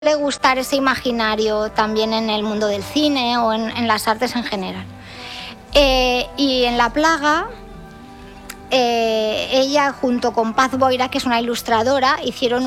Le gustar ese imaginario también en el mundo del cine o en las artes en general. Y en La plaga, ella junto con Paz Boira, que es una ilustradora, hicieron